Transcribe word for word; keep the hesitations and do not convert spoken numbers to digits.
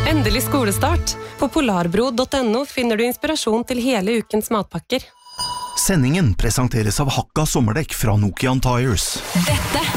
Endelig skolestart. På polarbro punktum no finner du inspirasjon til hele ukens matpakker. Sendingen presenteres av Hakka sommerdekk fra Nokian Tires. Dette